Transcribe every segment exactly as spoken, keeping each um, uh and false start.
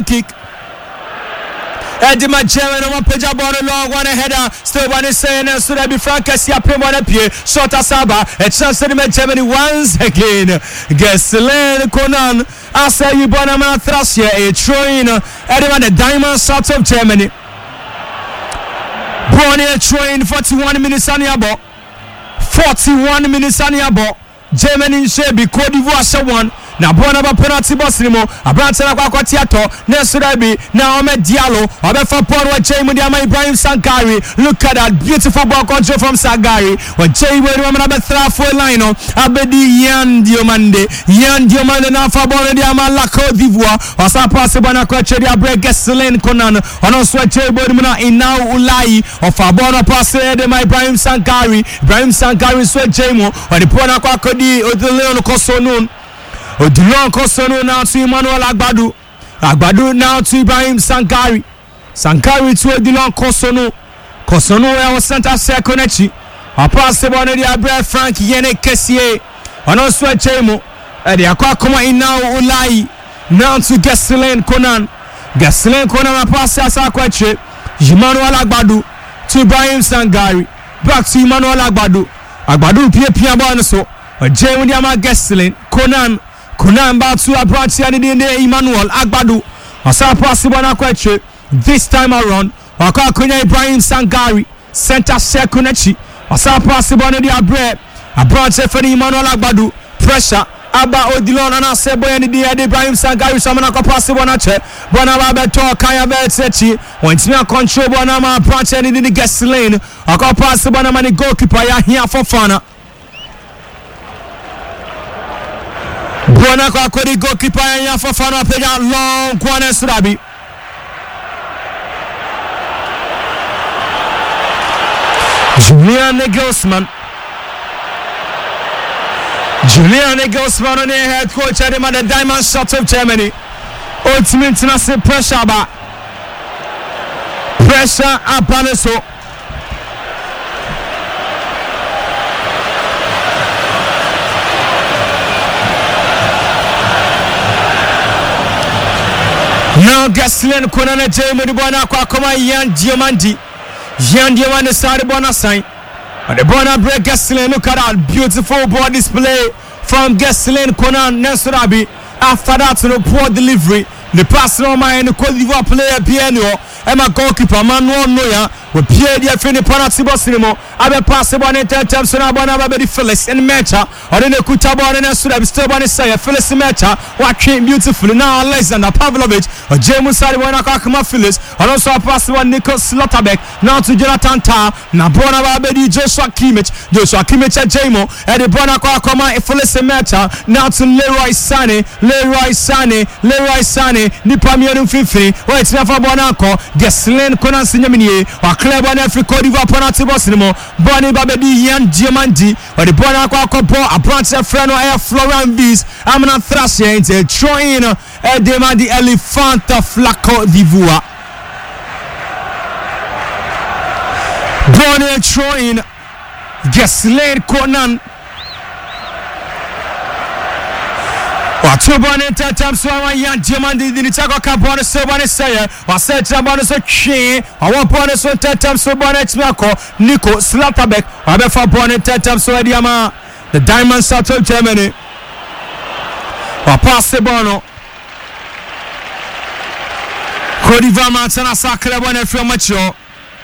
kick. Edima German one page about a long one header. Still one is saying so that be Frank Cassia Pimon appear. Short Saba. A chance to make Germany once again. Gesselen Conan. I say you born a man Thrasia, a train. Edima the diamond south of Germany. Born a train forty-one minutes on your ball. forty-one minutes on your ball. Germany should be Cote d'Ivoire one. Na bona ba penalty box ni mo abrante na kwa kwati ato na Surabi na Ome Diallo obefa Paul wa Jaimu dia Ibrahim Sankari. Look at that beautiful ball control from Sagari wa Jaimu ni mama na throw for line no abedi Yan Diomande Yan Diomande na fa ball dia ma la Cote d'Ivoire wasa pass bana kwa chedi abre Gesselen Conan ono so Jaimu ni na Inau Ulai ofa ball na pass de my Ibrahim Sankari Ibrahim Sankari so Jaimu wa di pona kwa kodi Odile no Kosonun Odilon Kosono now to Emmanuel Agbadu. Agbadu now to Ibrahim Sankari. Sankari to Odilon Kosono. Kosono was center second echi. A pass the one of the Abre Frank Yene Kessier. And also a Chemo. And the Aqua Koma in now Ulai. Now to Gesselen Conan. Gesselen Conan a pass as a quache. Emmanuel Agbadu to Ibrahim Sankari. Back to Emmanuel Agbadu. Agbadu Pia Pia Bonaso. A J Diama Gesselen Conan. Conan back to a branch and Emmanuel Agbadu. Asa possible na kweche. This time around, Waka Kunya Ibrahim Sankari, center second echi. Asa possible na dia bread. A branch for Emmanuel Agbadu. Pressure. Abba Odilon and Asebo and the Ibrahim Sankari. Samana ko possible na che. Bona ba to Kaya Betsechi. When Tina control bona ma branch and the Gesselen. Aka possible na mani goalkeeper ya here for Fana. Bona kwa kodi goalkeeper ya Fofana pega long kwane Surabi. Julian Nagelsmann. Julian Nagelsmann on the head coach at the Diamond Shot of Germany. Ultimate international pressure ba. Pressure up so. Now Gesselen Conan Jaimu di bona kwa koma Yan Diomandi. Yan Diomandi side bona sign. And the bona break Gesselen. Look at that beautiful ball display from Gesselen Conan Nesurabi. After that, the poor delivery. The pass no man the Cote d'Ivoire player Piano. Emma goalkeeper Manuel Neuer with Pierre the Fini penalty box anymore. Abe pass the ball in ten times so now bona be the Phyllis in Mecha. Or then the Kutaba and Nesurabi still bona say Phyllis in Mecha. What came beautifully now Alexander Pavlovich or James Sadi bona Kakama Phyllis. And also a pass the one Nico Slotterbeck. Now to Jonathan Tah. Now bona be the Joshua Kimmich. Joshua Kimmich at Jamo. And the bona Kakama Phyllis in Mecha. Now to Leroy Sané. Leroy Sané. Leroy Sané. Nipa mienu fifini. Wait never bona ko. Gesselen Conan Sinyamini. Or Club on every Cote d'Ivoire penalty box anymore. Bonnie Babedi Yan Diamandi. Or the bona ko ball a branch of Freno Air Florent Viz. I'm not thrashing into throwing a demandi Elefanta Flaco d'Ivoire. Bonnie throwing Gesselen Conan. Two bonnet times so I Yan Diamandi didn't take a carbon so bonnet sayer. I said bonnet so chain. I want bonnet so ten times so bonnet Mako Nico Slotterbeck. I bet for bonnet ten times so Diama. The Diamond South of Germany. I pass the bono. Cote d'Ivoire Montana Sacre bonnet from mature.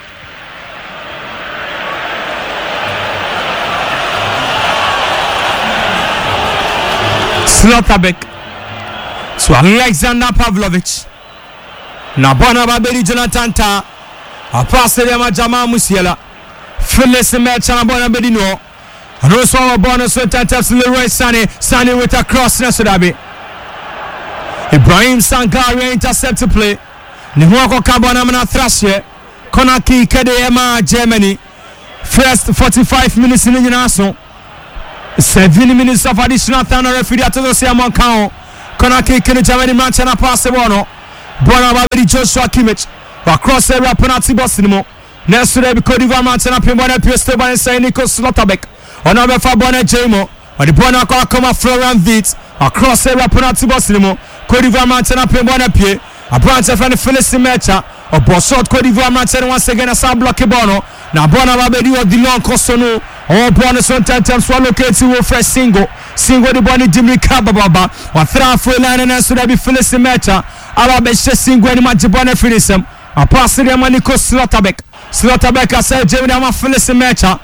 Slotterbeck to Alexander Pavlovich. Nabona Babedi Jonathan Tah. A pass to them at Jamal Musiala. Phyllis Mecha Nabona Bedino. And also a bonus with Tatas Leroy Sané. Sané with a cross Nesudabi. Ibrahim Sankari intercept to play. Nihuako Kabona Mana Thrashe. Konaki Kedema Germany. First forty-five minutes in the National. Seven minutes of additional time referee to the same account. Konaki can Germany match and a pass the one. Bona Babedi Joshua Kimmich. Across the penalty box anymore. Next to the Cote d'Ivoire match and a Pimona Pierce by saying Nico Slotterbeck. On over for Bona Jamo. On the Bona Kakama Florent Viz. Across the penalty box anymore. Cote d'Ivoire match and a Pimona Pierce. abrante fan Phyllis Mecha or Bossot Cote d'Ivoire man once again as a block bono na bona babedi o Dilon Kosono or bonus on ten times swallow Katie will fresh single single the body Jimmy Kababa or throw for line and so that be Phyllis Mecha aba be single any match bonne finisem a pass the Manico Slotterbeck Slotterbeck I said Jimmy ama Phyllis Mecha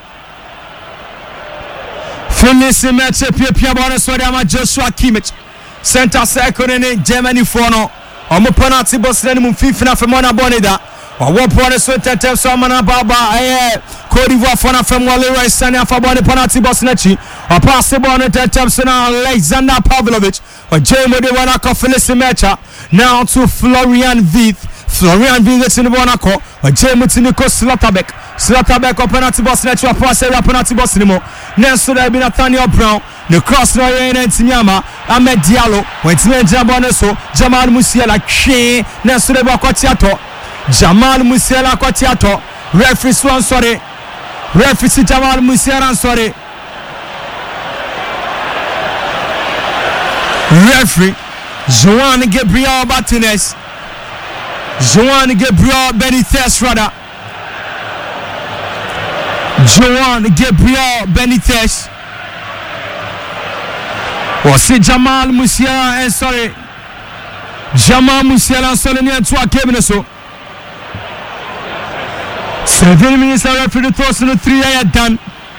Phyllis Mecha pia pia bonus so that Joshua Kimmich center circle in Germany for no omo penalty box na mu fifina fe mona bonida o wo pone so tetem so mana baba eh Cote d'Ivoire for na fe mo Leroy Sané afa bone penalty box na chi o pass ball no tetem so na Alexander Pavlovich o Jemo de wana ko Phyllis Mecha now to Florian Wirtz Florian Wirtz in the bona ko o Jemo Tiniko Slotterbeck Slotterbeck o penalty box na chi o pass e penalty box ni mo Nelson there be Nathaniel Brown the cross no yen Ntimiama Ahmed Diallo when Ntimiama so Jamal Musiala kwe na so de akwati ato Jamal Musiala akwati ato referee swan sorry referee Jamal Musiala sorry referee Joan Gabriel Martinez Joan Gabriel Benitez rather Joan Gabriel Benitez Wasi Jamal Musiala and sorry Jamal Musiala and sorry near to a cabin so seven minutes are referee to toss on the three I done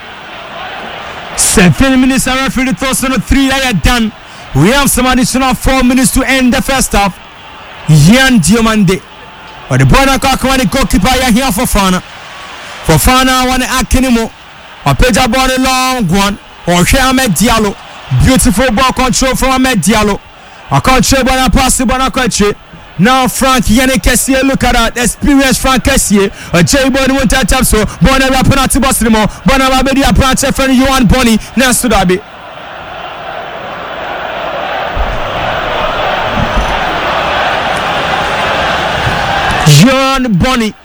seven minutes are referee to toss on the three I done we have some additional four minutes to end the first half Yan Diomande but the boy na kwa the goalkeeper ya here for Fana for Fana one akinimo or Peja ball long one or Ahmed Diallo beautiful ball control from Ahmed Diallo. A control ball pass the ball control. Now Frank Yannick Kessier, look at that experienced Frank Kessier. A J Bone won't touch up so. Bonner penalty box anymore. Bonner Babedi a branch friend Yohan Bonny. Next to that bit. Yohan Bonny.